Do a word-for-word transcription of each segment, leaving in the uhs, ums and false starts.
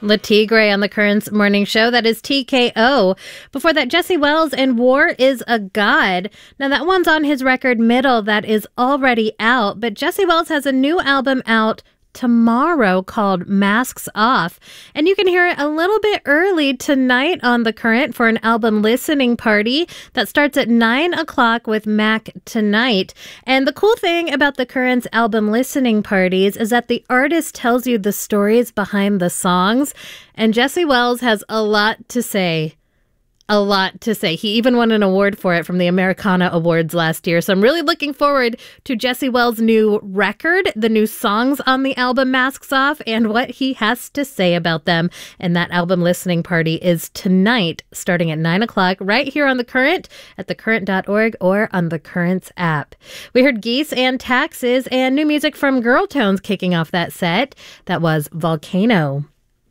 Le Tigre on the Currents Morning Show. That is T K O. Before that, Jesse Wells and War is a God. Now, that one's on his record Middle that is already out, but Jesse Wells has a new album out tomorrow called Masks Off, and you can hear it a little bit early tonight on The Current for an album listening party that starts at nine o'clock with Mac Tonight. And the cool thing about The Current's album listening parties is that the artist tells you the stories behind the songs, and Jesse Wells has a lot to say. A lot to say. He even won an award for it from the Americana Awards last year. So I'm really looking forward to Jesse Wells' new record, the new songs on the album Masks Off, and what he has to say about them. And that album listening party is tonight, starting at nine o'clock, right here on The Current, at the current dot org or on the Currents app. We heard Geese and Taxes and new music from Girl Tones kicking off that set. That was Volcano.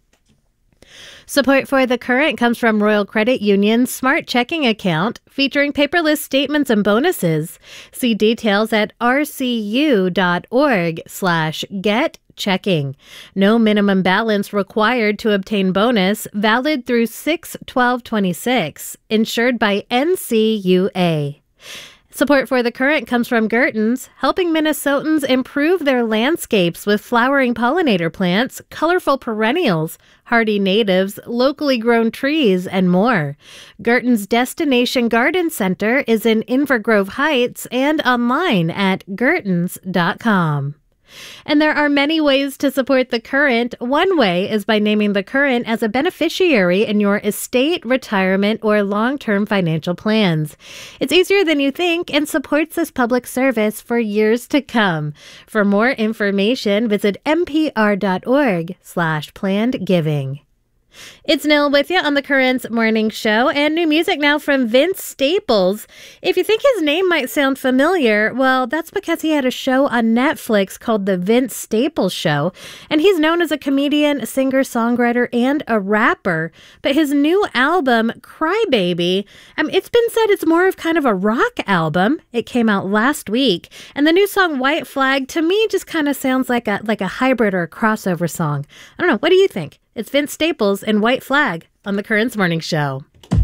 Support for The Current comes from Royal Credit Union's Smart Checking Account, featuring paperless statements and bonuses. See details at rcu.org slash get checking. No minimum balance required to obtain bonus, valid through six twelve twenty-six, insured by N C U A. Support for The Current comes from Gertens, helping Minnesotans improve their landscapes with flowering pollinator plants, colorful perennials, hardy natives, locally grown trees, and more. Gertens Destination Garden Center is in Invergrove Heights and online at gertens dot com. And there are many ways to support The Current. One way is by naming The Current as a beneficiary in your estate, retirement, or long-term financial plans. It's easier than you think and supports this public service for years to come. For more information, visit npr.org slash planned giving. It's Nil with you on The Current's Morning Show, and new music now from Vince Staples. If you think his name might sound familiar, well, that's because he had a show on Netflix called The Vince Staples Show, and he's known as a comedian, a singer, songwriter, and a rapper. But his new album, Crybaby, um, it's been said it's more of kind of a rock album. It came out last week, and the new song White Flag, to me, just kind of sounds like a like a hybrid or a crossover song. I don't know. What do you think? It's Vince Staples and White Flag on The Current's Morning Show.